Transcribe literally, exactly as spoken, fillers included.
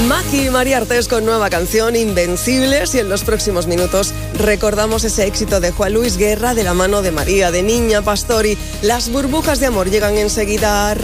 Maki y María Artés con nueva canción, Invencibles, y en los próximos minutos recordamos ese éxito de Juan Luis Guerra de la mano de María, de Niña Pastori. Las burbujas de amor llegan enseguida a